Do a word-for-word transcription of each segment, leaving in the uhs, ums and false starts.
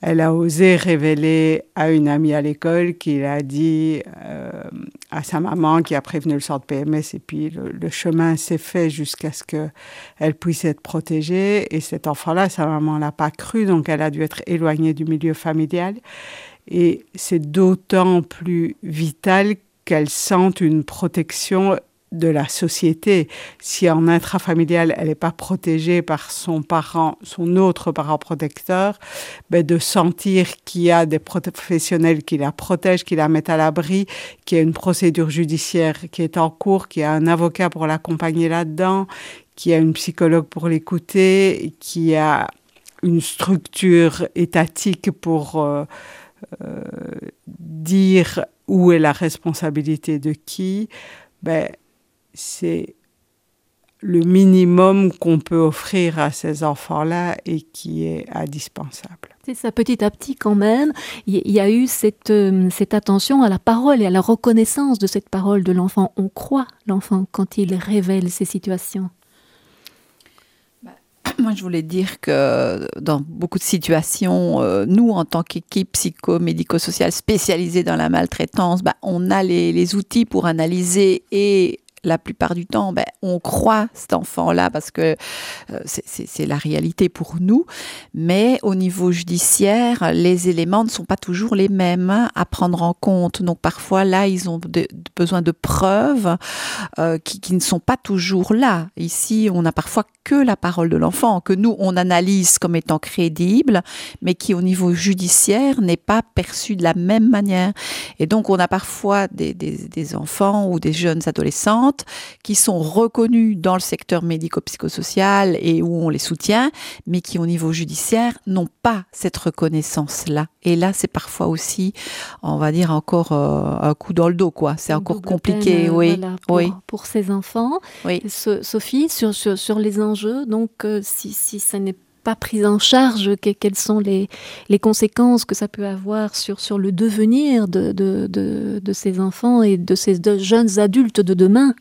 elle a osé révéler à une amie à l'école qu'il a dit euh, à sa maman qui a prévenu le centre P M S et puis le, le chemin s'est fait jusqu'à ce qu'elle puisse être protégée. Et cet enfant-là, sa maman ne l'a pas cru, donc elle a dû être éloignée du milieu familial. Et c'est d'autant plus vital qu'elle sente une protection de la société. Si en intrafamilial, elle n'est pas protégée par son parent, son autre parent protecteur, ben de sentir qu'il y a des professionnels qui la protègent, qui la mettent à l'abri, qu'il y a une procédure judiciaire qui est en cours, qu'il y a un avocat pour l'accompagner là-dedans, qu'il y a une psychologue pour l'écouter, qu'il y a une structure étatique pour euh, euh, dire où est la responsabilité de qui, ben c'est le minimum qu'on peut offrir à ces enfants-là et qui est indispensable. C'est ça, petit à petit quand même, il y a eu cette, euh, cette attention à la parole et à la reconnaissance de cette parole de l'enfant. On croit l'enfant quand il révèle ces situations. Moi, je voulais dire que dans beaucoup de situations, euh, nous, en tant qu'équipe psycho-médico-sociale spécialisée dans la maltraitance, bah, on a les, les outils pour analyser et la plupart du temps, ben, on croit cet enfant-là parce que euh, c'est, c'est, c'est la réalité pour nous. Mais au niveau judiciaire, les éléments ne sont pas toujours les mêmes à prendre en compte. Donc parfois, là, ils ont de, de, besoin de preuves euh, qui, qui ne sont pas toujours là. Ici, on a parfois que la parole de l'enfant, que nous, on analyse comme étant crédible, mais qui, au niveau judiciaire, n'est pas perçue de la même manière. Et donc, on a parfois des, des, des enfants ou des jeunes adolescentes qui sont reconnus dans le secteur médico-psychosocial et où on les soutient, mais qui, au niveau judiciaire, n'ont pas cette reconnaissance-là. Et là, c'est parfois aussi, on va dire, encore euh, un coup dans le dos, quoi. C'est Une encore double compliqué, peine, oui. Voilà, pour, oui. pour ces enfants. Oui. So, Sophie, sur, sur, sur les enjeux, donc, euh, si, si ça n'est pas pris en charge, que, quelles sont les, les conséquences que ça peut avoir sur, sur le devenir de, de, de, de ces enfants et de ces de jeunes adultes de demain?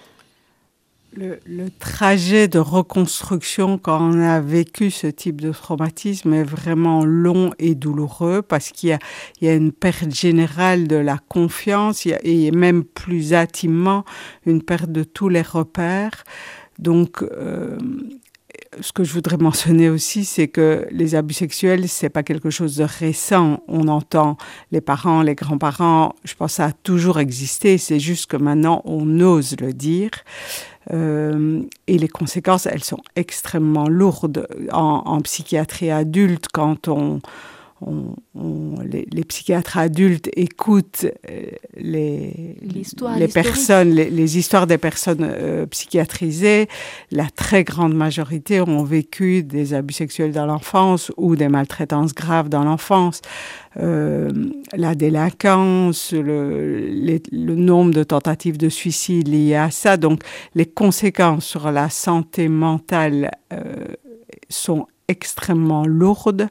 Le, le trajet de reconstruction quand on a vécu ce type de traumatisme est vraiment long et douloureux parce qu'il y a, il y a une perte générale de la confiance il y a, et même plus intimement une perte de tous les repères. Donc, euh, ce que je voudrais mentionner aussi, c'est que les abus sexuels, c'est pas quelque chose de récent. On entend les parents, les grands-parents, je pense que ça a toujours existé, c'est juste que maintenant on ose le dire. Euh, et les conséquences, elles sont extrêmement lourdes en, en psychiatrie adulte quand on, on, on les, les psychiatres adultes écoutent les, les personnes, les, les histoires des personnes euh, psychiatrisées. La très grande majorité ont vécu des abus sexuels dans l'enfance ou des maltraitances graves dans l'enfance. Euh, la délinquance, le, les, le nombre de tentatives de suicide liées à ça. Donc, les conséquences sur la santé mentale euh, sont extrêmement lourdes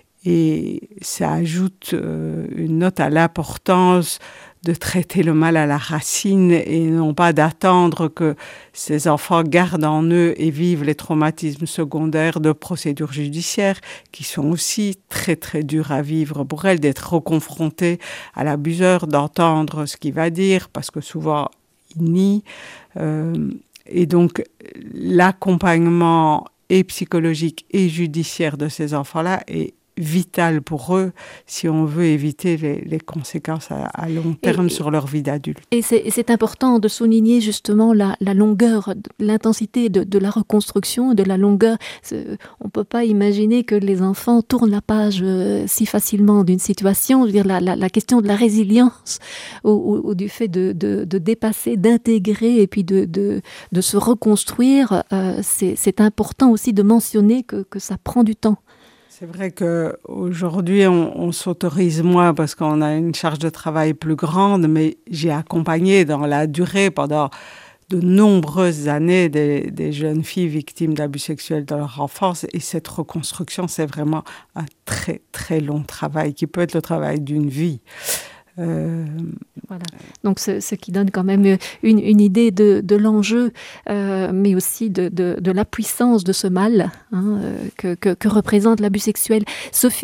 et ça ajoute euh, une note à l'importance de traiter le mal à la racine et non pas d'attendre que ces enfants gardent en eux et vivent les traumatismes secondaires de procédures judiciaires qui sont aussi très très durs à vivre pour elles, d'être reconfrontées à l'abuseur, d'entendre ce qu'il va dire parce que souvent il nie. Euh, et donc l'accompagnement et psychologique et judiciaire de ces enfants-là est vital pour eux si on veut éviter les, les conséquences à, à long terme et, sur leur vie d'adulte. Et c'est, et c'est important de souligner justement la, la longueur, l'intensité de, de la reconstruction, de la longueur. C'est, on ne peut pas imaginer que les enfants tournent la page euh, si facilement d'une situation. Je veux dire, la, la, la question de la résilience ou, ou, ou du fait de, de, de dépasser, d'intégrer et puis de, de, de se reconstruire, euh, c'est, c'est important aussi de mentionner que, que ça prend du temps. C'est vrai qu'aujourd'hui, on, on s'autorise moins parce qu'on a une charge de travail plus grande, mais j'ai accompagné dans la durée pendant de nombreuses années des, des jeunes filles victimes d'abus sexuels dans leur enfance. Et cette reconstruction, c'est vraiment un très, très long travail qui peut être le travail d'une vie. Euh... Voilà. Donc ce, ce qui donne quand même une, une idée de, de l'enjeu, euh, mais aussi de, de, de la puissance de ce mal hein, que, que, que représente l'abus sexuel. Sophie